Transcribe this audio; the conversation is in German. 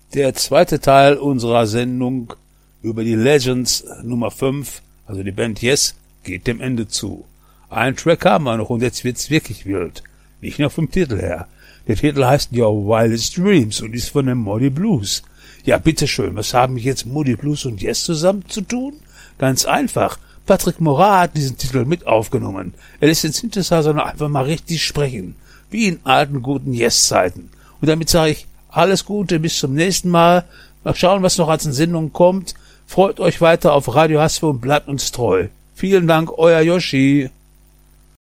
Der zweite Teil unserer Sendung über die Legends Nummer 5, also die Band Yes, geht dem Ende zu. Einen Track haben wir noch und jetzt wird's wirklich wild. Nicht nur vom Titel her. Der Titel heißt Your Wildest Dreams und ist von den Moody Blues. Ja, bitteschön, was haben jetzt Moody Blues und Yes zusammen zu tun? Ganz einfach. Patrick Morat hat diesen Titel mit aufgenommen. Er lässt den Synthesizer noch einfach mal richtig sprechen. Wie in alten guten Yes-Zeiten. Und damit sage ich alles Gute, bis zum nächsten Mal. Mal schauen, was noch als in Sendung kommt. Freut euch weiter auf Radio Haspe und bleibt uns treu. Vielen Dank, euer Yoshi.